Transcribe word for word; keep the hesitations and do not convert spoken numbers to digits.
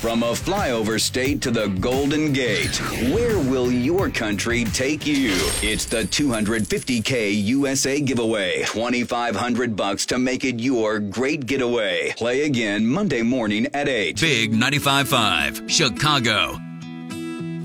From a flyover state to the Golden Gate, where will your country take you? It's the two hundred fifty K U S A giveaway. twenty-five hundred bucks to make it your great getaway. Play again Monday morning at eight. Big ninety-five point five, Chicago.